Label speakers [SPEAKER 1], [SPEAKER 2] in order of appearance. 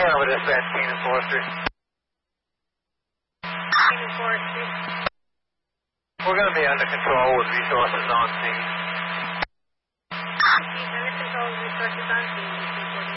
[SPEAKER 1] Hanover dispatch, Keenan Forestry.
[SPEAKER 2] Keenan Forestry.
[SPEAKER 1] We're going to be under control with resources on scene.
[SPEAKER 2] Under control with resources on